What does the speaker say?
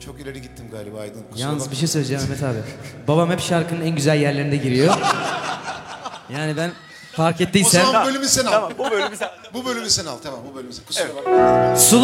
çok ileri gittim galiba Aydın. Kusura Yalnız bakma. bir şey söyleyeceğim Mehmet abi. Babam hep şarkının en güzel yerlerinde giriyor. Yani ben fark O ettiysen... zaman bu bölümü sen al. Tamam bu bölümü sen... Bu bölümü sen al, tamam bu bölümü sen. Kusura bakma. Sular